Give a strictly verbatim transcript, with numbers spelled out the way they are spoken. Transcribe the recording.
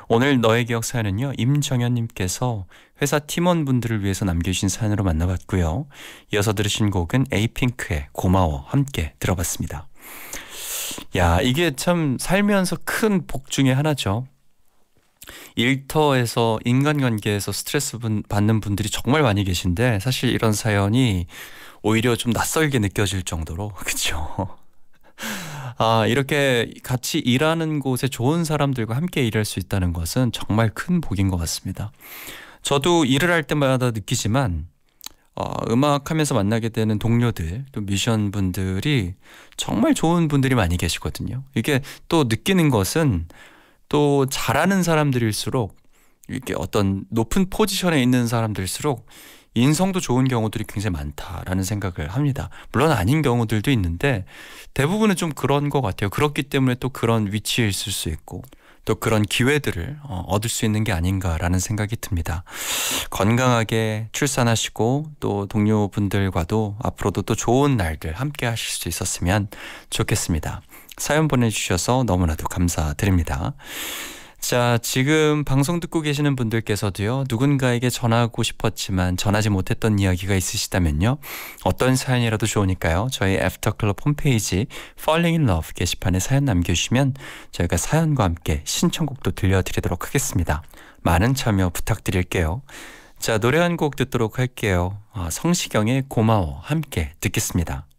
오늘 너의 기억 사연은요, 임정현님께서 회사 팀원분들을 위해서 남겨주신 사연으로 만나봤고요. 이어서 들으신 곡은 에이핑크의 고마워 함께 들어봤습니다. 야, 이게 참 살면서 큰 복 중에 하나죠. 일터에서 인간관계에서 스트레스 받는 분들이 정말 많이 계신데 사실 이런 사연이 오히려 좀 낯설게 느껴질 정도로 그렇죠. 아, 이렇게 같이 일하는 곳에 좋은 사람들과 함께 일할 수 있다는 것은 정말 큰 복인 것 같습니다. 저도 일을 할 때마다 느끼지만 어, 음악하면서 만나게 되는 동료들 또 뮤지션분들이 정말 좋은 분들이 많이 계시거든요. 이게 또 느끼는 것은 또 잘하는 사람들일수록 이렇게 어떤 높은 포지션에 있는 사람들일수록 인성도 좋은 경우들이 굉장히 많다라는 생각을 합니다. 물론 아닌 경우들도 있는데 대부분은 좀 그런 것 같아요. 그렇기 때문에 또 그런 위치에 있을 수 있고 또 그런 기회들을 얻을 수 있는 게 아닌가라는 생각이 듭니다. 건강하게 출산하시고 또 동료분들과도 앞으로도 또 좋은 날들 함께 하실 수 있었으면 좋겠습니다. 사연 보내주셔서 너무나도 감사드립니다. 자, 지금 방송 듣고 계시는 분들께서도요, 누군가에게 전하고 싶었지만 전하지 못했던 이야기가 있으시다면요, 어떤 사연이라도 좋으니까요, 저희 애프터클럽 홈페이지 Falling in Love 게시판에 사연 남겨주시면 저희가 사연과 함께 신청곡도 들려드리도록 하겠습니다. 많은 참여 부탁드릴게요. 자, 노래 한 곡 듣도록 할게요. 아, 성시경의 고마워 함께 듣겠습니다.